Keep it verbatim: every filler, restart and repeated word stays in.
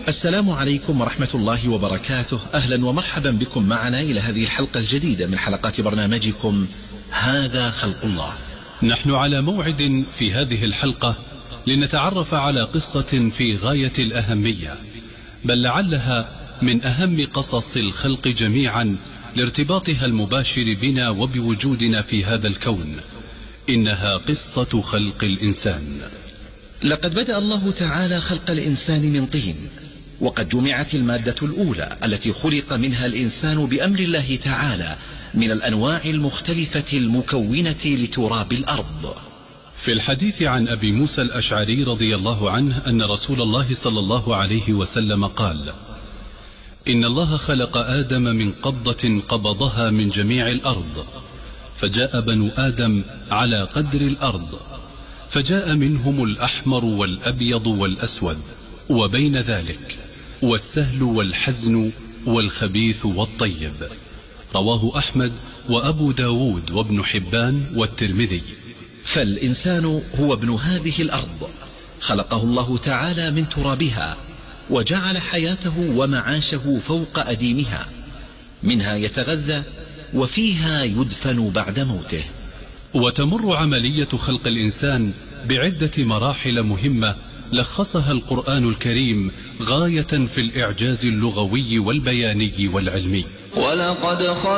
السلام عليكم ورحمة الله وبركاته. أهلا ومرحبا بكم معنا إلى هذه الحلقة الجديدة من حلقات برنامجكم هذا خلق الله. نحن على موعد في هذه الحلقة لنتعرف على قصة في غاية الأهمية، بل لعلها من أهم قصص الخلق جميعا لارتباطها المباشر بنا وبوجودنا في هذا الكون. إنها قصة خلق الإنسان. لقد بدأ الله تعالى خلق الإنسان من طين، وقد جمعت المادة الأولى التي خلق منها الإنسان بأمر الله تعالى من الأنواع المختلفة المكونة لتراب الأرض. في الحديث عن أبي موسى الأشعري رضي الله عنه أن رسول الله صلى الله عليه وسلم قال: إن الله خلق آدم من قبضة قبضها من جميع الأرض، فجاء بنو آدم على قدر الأرض، فجاء منهم الأحمر والأبيض والأسود، وبين ذلك والسهل والحزن والخبيث والطيب. رواه أحمد وأبو داود وابن حبان والترمذي. فالإنسان هو ابن هذه الأرض، خلقه الله تعالى من ترابها، وجعل حياته ومعاشه فوق أديمها، منها يتغذى وفيها يدفن بعد موته. وتمر عملية خلق الإنسان بعدة مراحل مهمة لخصها القرآن الكريم غاية في الإعجاز اللغوي والبياني والعلمي. ولقد